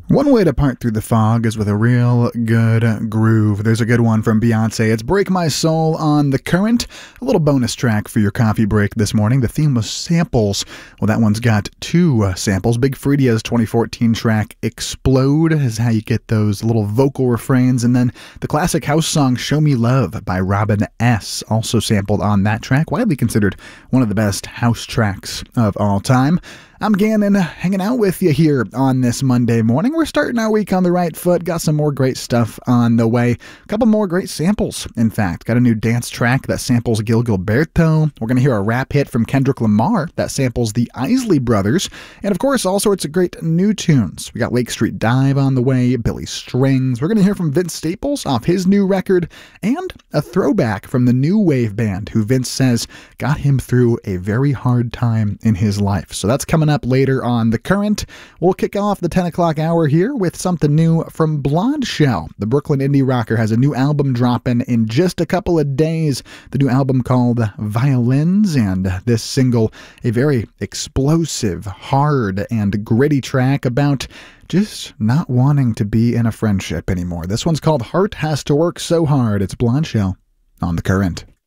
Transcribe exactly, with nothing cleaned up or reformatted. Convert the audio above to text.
One way to part through the fog is with a real good groove. There's a good one from Beyonce. It's Break My Soul on The Current. A little bonus track for your coffee break this morning. The theme was samples. Well, that one's got two uh, samples. Big Freedia's twenty fourteen track Explode is how you get those little vocal refrains. And then the classic house song Show Me Love by Robin S. also sampled on that track. Widely considered one of the best house tracks of all time. I'm Gannon, hanging out with you here on this Monday morning. We're starting our week on the right foot. Got some more great stuff on the way. A couple more great samples, in fact. Got a new dance track that samples Gil Gilberto. We're going to hear a rap hit from Kendrick Lamar that samples the Isley Brothers. And, of course, all sorts of great new tunes. We got Lake Street Dive on the way, Billy Strings. We're going to hear from Vince Staples off his new record, and a throwback from the New Wave Band, who Vince says got him through a very hard time in his life. So that's coming up later on The Current. We'll kick off the ten o'clock hour here with something new from Blonde Shell. The Brooklyn indie rocker has a new album dropping in just a couple of days. The new album called Violins, and this single, a very explosive, hard, and gritty track about just not wanting to be in a friendship anymore. This one's called Heart Has to Work So Hard. It's Blonde Shell on The Current.